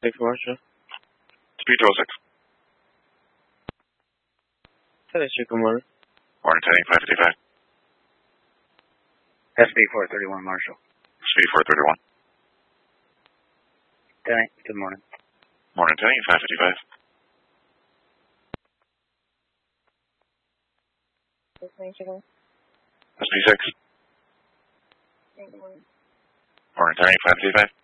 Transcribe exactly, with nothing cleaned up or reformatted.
Thanks, Marshall. Speed two oh six. Hello, good morning. Morning, Teddy, five fifty-five. S B four thirty-one, Marshall. Speed four thirty-one. Teddy, good morning. Morning, Teddy, five fifty-five. S B six. Morning, Teddy, five fifty-five.